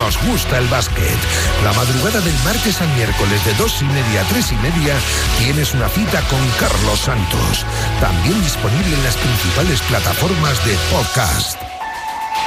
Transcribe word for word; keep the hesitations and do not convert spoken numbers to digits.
nos gusta el básquet. La madrugada del martes al miércoles de dos y media a tres y media tienes una cita con Carlos Santos. También disponible en las principales plataformas de podcast.